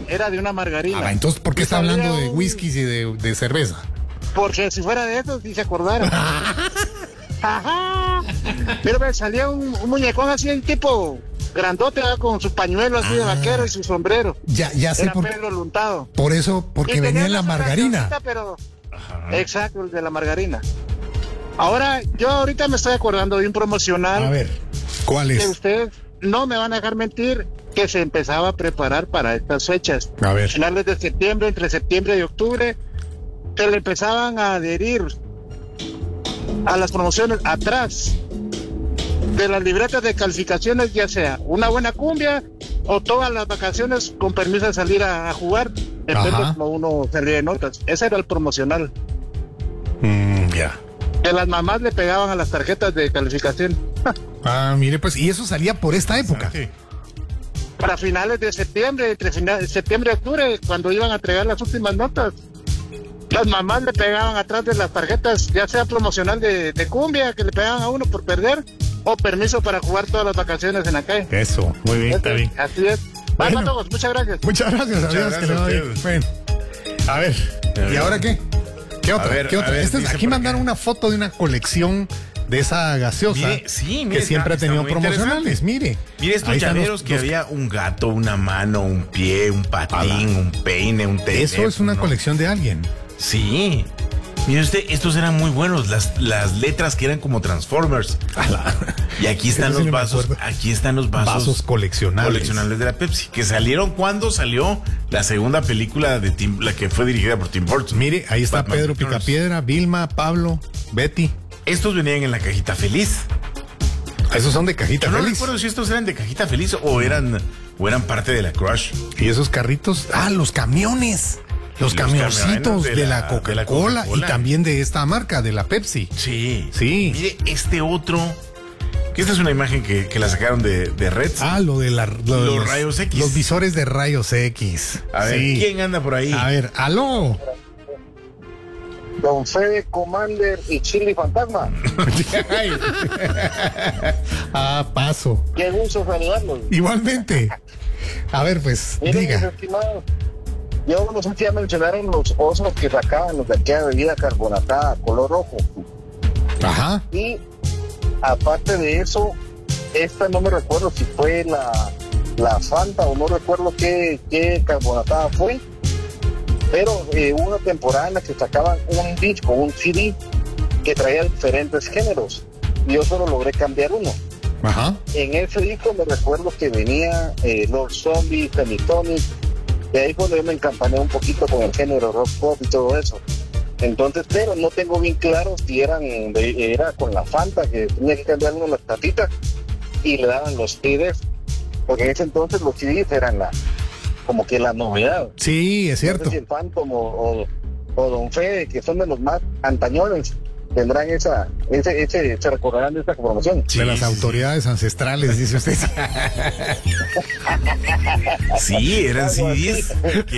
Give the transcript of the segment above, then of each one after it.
era de una margarina. Entonces, ¿por qué está hablando de un... whiskies y de cerveza? Porque si fuera de eso, sí se acordaron. Ajá. Pero me salía un muñecón así, el tipo grandote, con su pañuelo así de vaquero y su sombrero. Ya sé era por Pedro Luntado. Por eso, porque venía en la margarina. Pero... Exacto, el de la margarina. Ahora, yo ahorita me estoy acordando de un promocional. A ver, ¿cuál es? Que ustedes no me van a dejar mentir, que se empezaba a preparar para estas fechas. A ver. Finales de septiembre, entre septiembre y octubre, se le empezaban a adherir a las promociones atrás de las libretas de calificaciones, ya sea una buena cumbia o todas las vacaciones con permiso de salir a jugar, depende como uno se lee notas. Ese era el promocional. Ya. Que las mamás le pegaban a las tarjetas de calificación. Mire, pues, y eso salía por esta época. Para finales de septiembre, entre septiembre y octubre, cuando iban a entregar las últimas notas. Las mamás le pegaban atrás de las tarjetas, ya sea promocional de cumbia, que le pegaban a uno por perder, o permiso para jugar todas las vacaciones en la calle. Eso, muy bien, está bien. Así es. Bueno, a todos, muchas gracias. Muchas gracias, adiós, que le va bien. Bueno, a ver, ¿y ahora qué? ¿Qué otra? ¿Qué otra? Aquí mandaron una foto de una colección de esa gaseosa. Mire, que siempre ha tenido promocionales. Mire estos llaveros que había un gato, una mano, un pie, un patín, un peine, un teléfono. Eso es una colección de alguien. Sí. Mire usted, estos eran muy buenos, las letras que eran como Transformers. Y aquí están los vasos, Vasos coleccionables de la Pepsi, que salieron cuando salió la segunda película de la que fue dirigida por Tim Burton. Mire, ahí está Batman Pedro Returns. Picapiedra, Vilma, Pablo, Betty. Estos venían en la cajita feliz. Esos son de cajita feliz. No recuerdo si estos eran de cajita feliz o eran parte de la Crush. Y esos carritos, los camiones. Los camioncitos de la Coca-Cola y también de esta marca, de la Pepsi. Sí. Mire, este otro, que esta es una imagen que la sacaron de Reds. Lo de los rayos X. Los visores de rayos X. A ver, ¿quién anda por ahí? A ver, aló. Don Fede, Commander y Chili Fantasma. Paso. Qué gusto saludarlos. Igualmente. A ver, pues, miren, diga. Mis estimados, yo no sé si ya mencionaron los osos que sacaban los de aquella bebida carbonatada, color rojo. Ajá. Y aparte de eso, esta no me recuerdo si fue la Fanta o no recuerdo qué carbonatada fue, pero hubo una temporada en la que sacaban un disco, un CD, que traía diferentes géneros. Yo solo logré cambiar uno. Ajá. En ese disco me recuerdo que venía Los Zombies, Penitonic. De ahí cuando yo me encampané un poquito con el género rock pop y todo eso. Entonces, pero no tengo bien claro si era con la Fanta, que tenía que cambiar uno las tapitas y le daban los CDs, porque en ese entonces los CDs eran como que la novedad. Sí, es cierto. No sé si el Phantom o Don Fede, que son de los más antañones, tendrán se recordarán de esta promoción. De las autoridades ancestrales, dice usted. Sí, eran CDs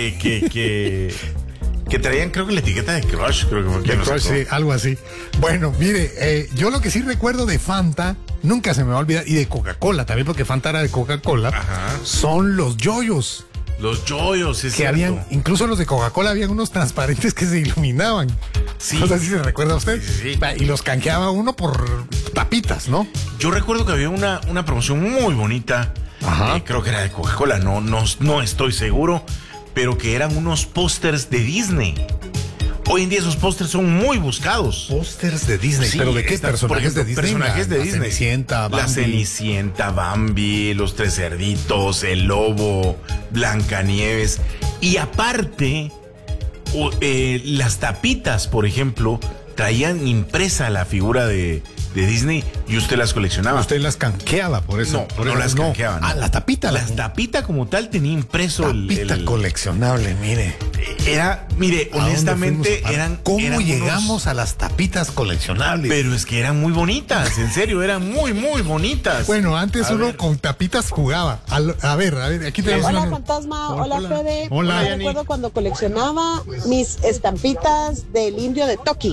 que traían, creo que la etiqueta de Crush, sí, algo así. Bueno, mire, yo lo que sí recuerdo de Fanta, nunca se me va a olvidar, y de Coca-Cola también, porque Fanta era de Coca-Cola, son los yoyos. Los yoyos, es que cierto. Habían, incluso los de Coca-Cola habían unos transparentes que se iluminaban. Sí. No sé si se recuerda usted. Sí. Y los canjeaba uno por tapitas, ¿no? Yo recuerdo que había una promoción muy bonita. Creo que era de Coca-Cola, no estoy seguro, pero que eran unos pósters de Disney. Hoy en día esos pósters son muy buscados. Pósters de Disney, ¿pero de qué personajes de Disney? Personajes de Disney. La Cenicienta, Bambi, los Tres Cerditos, el Lobo, Blancanieves. Y aparte, las tapitas, por ejemplo, traían impresa la figura de Disney y usted las coleccionaba. Usted las canjeaba, por eso. No las canjeaba. No. La tapita. La tapita como tal tenía impreso tapita coleccionable, mire. Mire, honestamente ¿Cómo llegamos a las tapitas coleccionables? Pero es que eran muy bonitas, en serio, eran muy, muy bonitas. Bueno, antes con tapitas jugaba. A ver, aquí tenemos Hola, Fantasma. Hola, Fede. Hola. Yo recuerdo cuando coleccionaba mis estampitas del indio de Toki.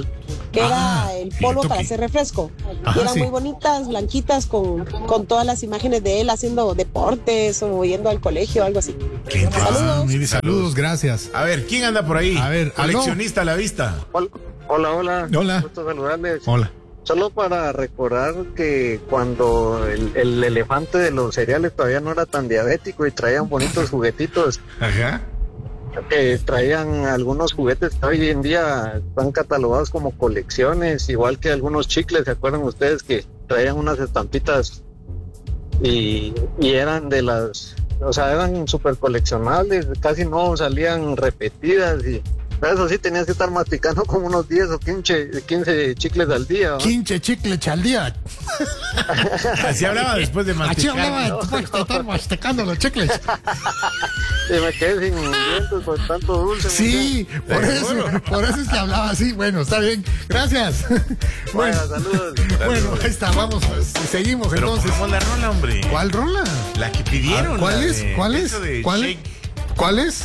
que era el polvo para hacer refresco. Ajá, Y eran sí. muy bonitas, blanquitas, con todas las imágenes de él haciendo deportes o yendo al colegio, algo así. Qué interesante. Saludos. Mire, saludos, gracias. A ver, ¿quién anda por ahí? A ver, ¿aló? coleccionista a la vista. Hola. Hola. Gusto saludarles. Hola. Solo para recordar que cuando el elefante de los cereales todavía no era tan diabético y traían bonitos juguetitos, Ajá. que traían algunos juguetes que hoy en día están catalogados como colecciones, igual que algunos chicles, ¿se acuerdan ustedes que traían unas estampitas y eran de las, o sea, eran súper coleccionables, casi no salían repetidas y eso sí tenías que estar masticando como unos 10 o 15 chicles al día, ¿no? 15 chicles al día. Así hablaba después de Así masticar. hablaba después de estar masticando los chicles. Y me quedé sin dientes por tanto dulce. Sí, por eso es que hablaba así. Bueno, está bien. Gracias. Bueno, Bueno, saludos. bueno, ahí está. Vamos, seguimos Pero entonces. pongamos la rola, hombre. ¿Cuál rola? La que pidieron. ¿Cuál la es? de- ¿Cuál es? eso de ¿Cuál? Shake. ¿Cuál es?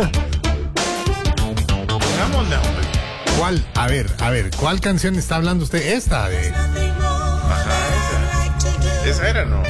Pongámosla, hombre. ¿Cuál? A ver, ¿cuál canción está hablando usted? Esta de... Ajá, esa. Esa era, ¿no?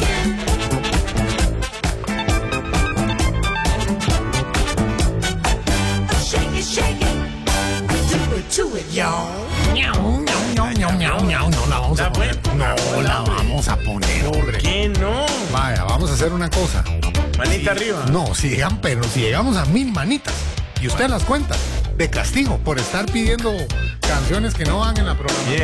No la vamos a Está poner. bueno. No la vamos a poner, hombre. ¿Qué no? Vaya, vamos a hacer una cosa. Manita arriba. No, si llegamos a 1000 manitas y usted las cuenta, de castigo por estar pidiendo canciones que no van en la programación.